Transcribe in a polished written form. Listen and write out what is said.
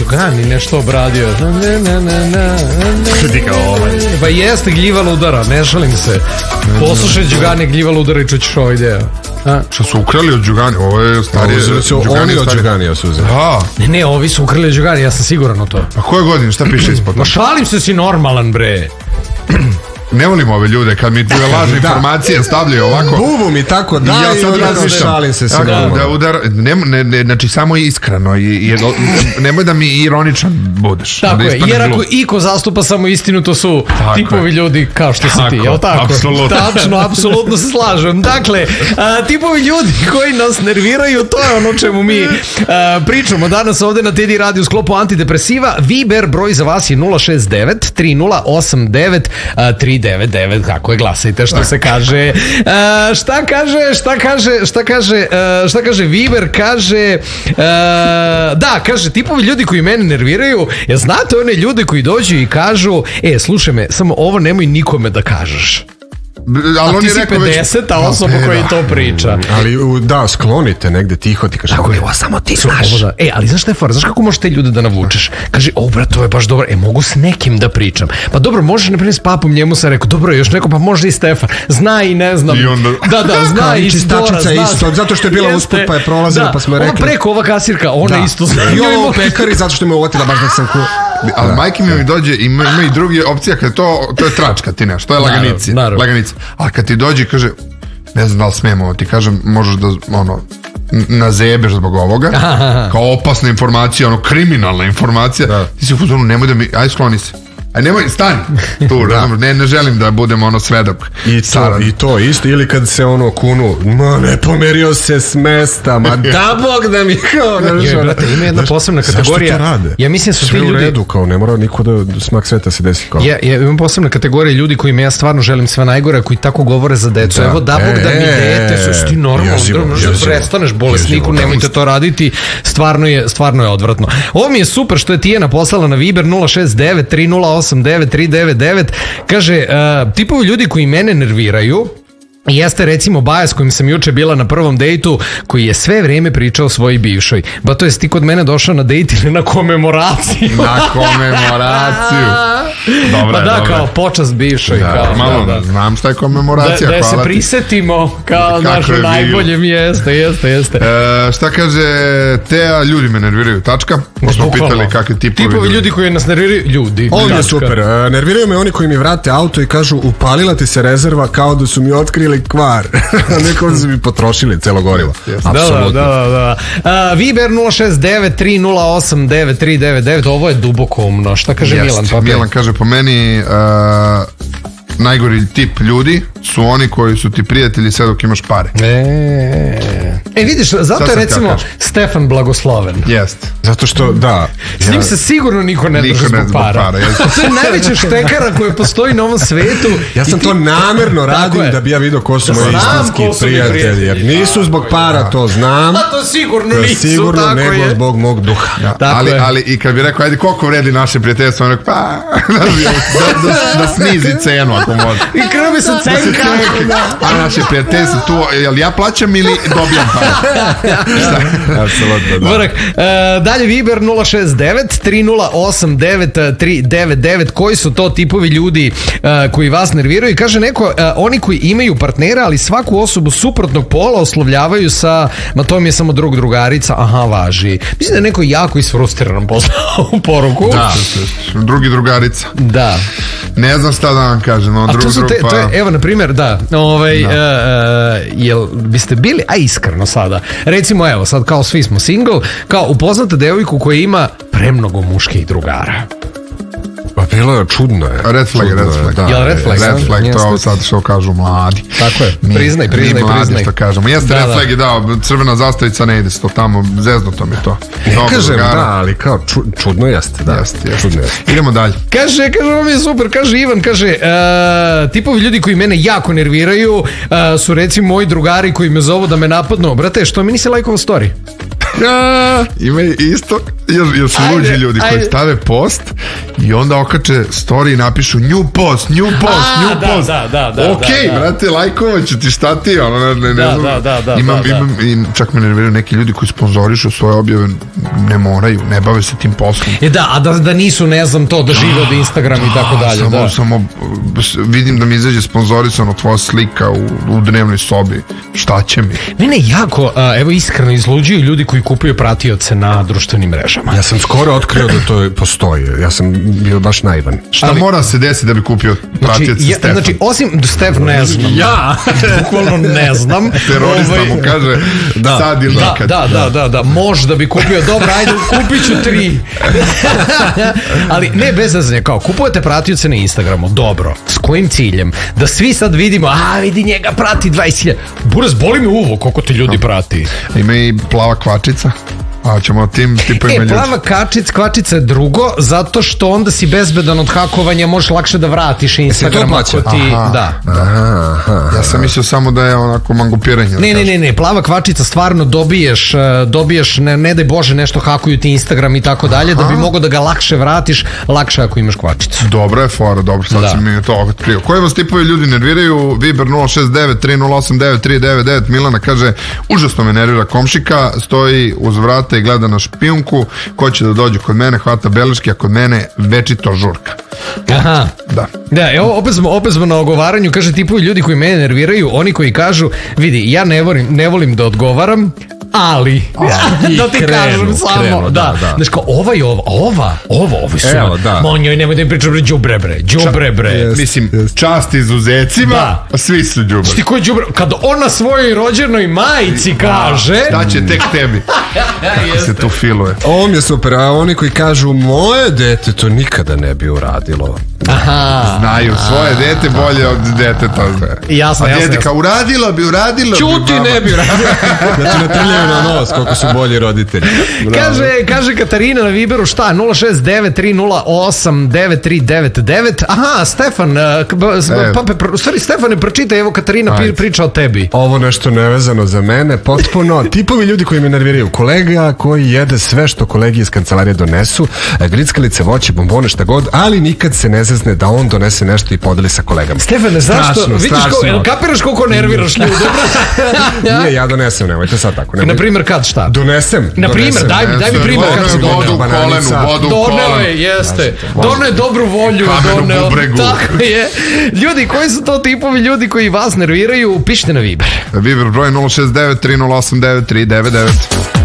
Đugani nešto obradio. Pa jeste gljiva ludara, ne šalim se. Poslušaj Đugani gljiva ludara i čućeš ovaj deo. Što su ukrali od Đugani? Ovo je starije. Oni od Đuganija su uzeli. Ne, ovi su ukrali od Đugani, ja sam siguran o to. A koje godine, šta piše ispod? Ma šalim se, si normalan, bre. Ne volim ove ljude, kad mi tu lažne informacije stavljaju ovako. Bubu mi tako da ja sad razmišljam. Šalim se da udar, znači samo iskreno, nemoj da mi ironičan budeš. Tako je, jer ako iko zastupa samo istinu, to su tipovi ljudi kao što si ti, jel tako? Tačno, apsolutno se slažem. Dakle, tipovi ljudi koji nas nerviraju, to je ono čemu mi pričamo danas ovde na Tedi Radio u sklopu antidepresiva. Viber broj za vas je 069 3089 399, kako je, glasajte što se kaže. Šta kaže Viber? Kaže kaže, tipovi ljudi koji mene nerviraju, znate one ljude koji dođu i kažu, slušaj me, samo ovo nemoj nikome da kažeš. Ali ti si 50-a osoba koji to priča. Ali da, sklonite negde tiho, ti kažeš, evo samo ti znaš. Ali znaš Stefan, znaš kako možeš te ljude da navučeš? Kaže, brat, to je baš dobro, mogu s nekim da pričam. Pa dobro, možeš ne primjer s papom, njemu sam rekao, dobro, još neko, pa može i Stefan. Zna i ne znam. Da, zna i Stora, zna. Zato što je bila usput, pa je prolazila, pa smo rekli. Preko ova kasirka, ona isto zna. I ovo pekari, zato što me uvatila baš da sam ali majke mi dođe, ima i drugi opcija, kada to je tračka, ti neš, to je laganica. Ali kad ti dođe i kaže, ne znam da li smijemo, ti kažem, možeš da, nazebeš zbog ovoga, kao opasna informacija, kriminalna informacija, ti si u fuzonu, nemoj da mi, aj skloni se. Aj nemoj, stani tu, ne želim da budem svedok. I to isto, ili kad se kunu, ne pomerio se s mesta, da bog da mi kao... Brate, ima jedna posebna kategorija. Zašto to rade? Ja mislim su sve u redu, kao ne mora niko da smak sveta se desi kao. Ja imam posebna kategorija ljudi kojima ja stvarno želim sve najgore, koji tako govore za decu. Evo, da bog da mi dete, su ti normalno, prestaneš bolesniku, nemojte to raditi, stvarno je odvratno. Ovo mi je super što je Tijena poslala na Viber 069 308 9399, kaže, tipovi ljudi koji mene nerviraju jeste recimo Baja s kojim sam juče bila na prvom dejtu, koji je sve vrijeme pričao o svojoj bivšoj. Ba to jest ti kod mene došao na dejt ili na komemoraciju? Na komemoraciju. Pa da, kao počast bivšoj. Malo znam šta je komemoracija. Da se prisetimo kao naše najbolje mjeste. Jeste. Šta kaže Teja, ljudi me nerviraju, tačka. Smo pitali kakvi tipovi ljudi koji nas nerviraju, ljudi. Ovo je super. Nerviraju me oni koji mi vrate auto i kažu, upalila ti se rezerva kao da su mi otkrili kvar. Neko su mi potrošili celo gorivo. Da. Viber 069 308 9399. Ovo je duboko umno. Šta kaže Milan? Milan kaže, po meni najgori tip ljudi su oni koji su ti prijatelji sve dok imaš pare. Vidiš, zato je recimo Stefan blagosloven. Jest. Zato što, da. S njim se sigurno niko ne drži zbog para. To je najveća štekara koja postoji na ovom svetu. Ja sam to namerno radim da bi ja vidio ko su moji istinski prijatelji. Jer nisu zbog para, to znam. A to sigurno nisu, sigurno nego zbog mog duha. Ali i kad bi rekao, ajde, koliko vredi naše prijateljstvo, on rekao, da snizi cenu ako može. I krvi se cenka. A naše prijateljstvo tu, jel ja plaćam ili dobijam para? Apsolutno, da. Dalje Viber 069 308 9399. Koji su to tipovi ljudi koji vas nerviraju? I kaže neko, oni koji imaju partnera, ali svaku osobu suprotnog pola oslovljavaju sa, ma to mi je samo drugarica, aha, važi. Mislim da je neko jako isfrustriran poslao u poruku. Da, drugi drugarica. Da. Ne znam šta da vam kažem. A to su evo, na primjer, jel biste bili, a iskreno sada, recimo, evo, sad kao svi smo single, kao upoznate devojku koja ima premnogo muških drugara. Pa bilo je čudno. Red flag. Jel red flag? Red flag, to sad što kažu mladi. Tako je, priznaj. Mladi što kažemo. Jeste red flag je dao, crvena zastavica ne ide to tamo, zeznuto mi to. Ne kažem, ali kao čudno jeste, da. Čudno jeste. Idemo dalje. Kaže, ovo mi je super, kaže Ivan, kaže, tipovi ljudi koji mene jako nerviraju su recimo moji drugari koji me zovu da me napadnu. Brate, što mi nisi lajkovo story? Ima isto, jer su luđi ljudi koji stave post i onda okače story i napišu new post. Ok, brate, lajkovaću ti, šta ti, imam, čak me nerviraju neki ljudi koji sponzorišu svoje objave, ne moraju, ne bave se tim poslom. A da nisu, ne znam, to da žive od Instagram i tako dalje. Samo vidim da mi izađe sponzorisano tvoja slika u dnevnoj sobi, šta će mi? Ne, jako, evo iskreno izluđuju ljudi koji kupuju pratioce na društvenim mrežama. Ja sam skoro otkrio da to postoji, ja sam bio baš naivan. Šta mora se desiti da bi kupio pratioce Stefan? Znači, osim Stefan ne znam. Ja, bukvalno ne znam. Terorista mu kaže sad ili nikad. Da, možda bi kupio, dobro, ajde, kupit ću 3. Ali ne, bez zazanja, kao, kupujete pratioce na Instagramu, dobro, s kojim ciljem? Da svi sad vidimo, vidi njega prati 20.000. Buraz, boli me uvo koliko ti ljudi prati. Ima i plava kvačica. A ćemo tim tipovima ljudi. Plava kvačica je drugo, zato što onda si bezbedan od hakovanja, možeš lakše da vratiš Instagram ako ti... Ja sam mislio samo da je onako mangupiranje. Ne, plava kvačica stvarno dobiješ, ne daj Bože, nešto hakuju ti Instagram i tako dalje, da bi mogo da ga lakše vratiš, lakše ako imaš kvačicu. Dobro je fora, dobro, sad si mi to otkrio. Koji vas tipovi ljudi nerviraju? Viber 069-308-9399, Milana kaže, užasno me nervira komšika, stoji uz vrata i gleda na špijunku, ko će da dođe kod mene, hvata beleške, a kod mene večito žurka. Aha. Da, evo opet smo na ogovaranju, kaže tipovi ljudi koji mene nerviraju, oni koji kažu, vidi, ja ne volim da odgovaram, ali da ti kažem samo, znaš kao, ovi su, monjoj, nemoj da im pričam, đubre bre. Mislim, čast izuzecima, svi su đubre. Šti koji đubre, kad on na svojoj rođenoj majici kaže, šta će tek tebi, kako se tu filuje. Ovo mi je super, a oni koji kažu, moje dete to nikada ne bi uradilo. Znaju, svoje dete bolje od deteta. Jasno. A dete kao, uradilo bi. Čuti, ne bi uradilo. Znači ne trljaju na nos koliko su bolji roditelji. Kaže Katarina na Viberu, šta, 069-308-9399. Aha, Stefan, Stefane, pročitaj, evo Katarina priča o tebi. Ovo nešto nevezano za mene, potpuno. Tipovi ljudi koji me nerviraju. Kolega koji jede sve što kolegi iz kancelarije donesu, grickalice, voće, bombone, šta god, ali nikad se ne zezne da on donese nešto i podeli sa kolegama. Stefane, zašto? Vidiš, kapiraš koliko nerviraš ljudi? Nije, ja donesem, nemojte sad tako. Na primjer, kad šta? Donesem. Na primjer, daj mi primjer kad si vodu u kolenu, doneo je, jeste. Doneo je dobru volju. Kameru u bubregu. Tako je. Ljudi, koji su to tipovi ljudi koji vas nerviraju, pišite na Viber. Viber broj 069-308-9399.